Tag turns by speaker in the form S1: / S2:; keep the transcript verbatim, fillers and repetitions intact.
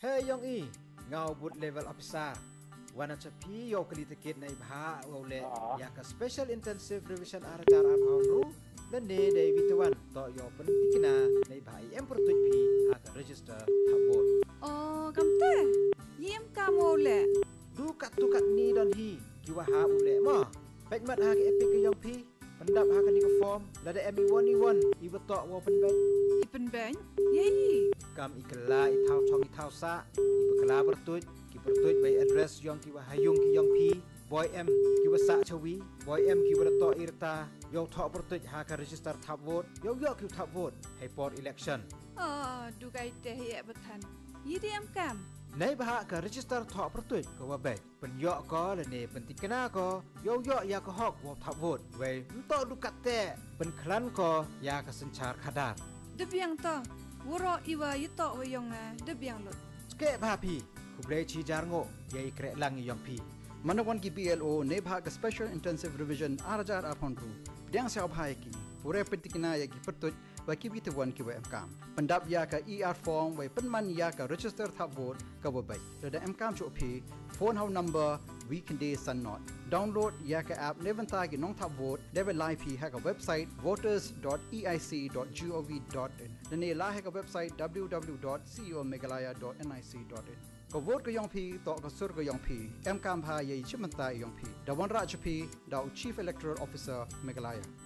S1: Hey Yong E เงาบุตร level officer วันนั้นจะพี่โยกลิตกิจในภาโอเลอยากกับ special intensive revision อาราจาราพาวรู้และเนเดวิตวันต่อยอเป็นติกนาในภายเอ็มโปรตุพีหาก register ทับโบด
S2: อ๋อกำเต้เยี่ยมกามโอเล
S1: ดูกัดตุกัดนี้ดอนฮีกิว่าหาอุเลมาเป็ดมัดหากเอพิกยองพีปันดับหากนิกฟอร์มและได้เอ็มอีวันอีวันอีวัตโตวอเป็นเบง
S2: อีเป็นเบงยัย
S1: กำอีกลาอีเท้าทองอีเท้าซาอีบกลาประตุยกิประตุยไป address ยองกิว่าหายงกิยองพีบอยเอ็มกิว่าสะชวีบอยเอ็มกิว่าโตอิรตายองทอประตุยหาก register ทับโหวตยองยอกิวทับโหวตให้ปอด election
S2: อ๋อดูไกเตะเยบัทันยี่เดียมกำ
S1: ในบหาก register ทอประตุยก็ว่าเบกเป็นยอก็และเนเป็นติกนาก็ยองยอยากฮอกวอทับโหวตไว้มโตดูกัดแต่เป็นครั้นก็ยากสัญชาติขดาด
S2: เดบยังต่อวรออีวายุต่อวยองนะเดบยังหลุด
S1: สเกบาพีคุเบรชีจาร์โงยายเกรลังยองพี
S3: มันวันกี บี แอล โอ ในภาค Special Intensive Revision อาราจาร์อาพอนรูเดียงเสียวพายกีผู้เรเป็นติกนายกีประตุยไว้กีวิตวันกีไว้เอ็มกามปันดับยากับ อี อาร์ form ไว้เป็นมันยากับ register ทับโหวตกับว่าไปเราได้เอ็มกามโจพีโฟนเฮา number weekend day sun not download ยากับแอปเนวันตากีน้องทับโหวตได้เป็นไลฟ์พีให้กับเว็บไซต์ voters dot e i c dot gov dot in และในไลฟ์ให้กับเว็บไซต์ ดับเบิลยู ดับเบิลยู ดับเบิลยู ดอท ซี โอ เมกาลายา ดอท เอ็น ไอ ซี ดอท อิน ก็โหวตก็ยองพีต่อก็สุดก็ยองพีเอ็มกามพายชิมันตายยองพีดาวันราชพีดาว Chief Electoral Officer เมกาลายา